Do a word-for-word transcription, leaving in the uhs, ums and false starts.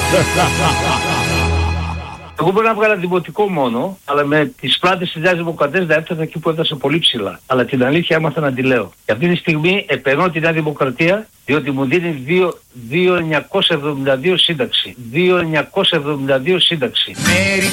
Εγώ μπορεί να βγάλα δημοτικό μόνο, αλλά με τις πλάτες της Νέας Δημοκρατίας να έφτασα εκεί που έφτασε πολύ ψηλά. Αλλά την αλήθεια έμαθα να τη λέω. Και αυτή τη στιγμή επενώ τη Νέα Δημοκρατία, διότι μου δίνει δύο χιλιάδες εννιακόσια εβδομήντα δύο σύνταξη. δύο χιλιάδες εννιακόσια εβδομήντα δύο σύνταξη.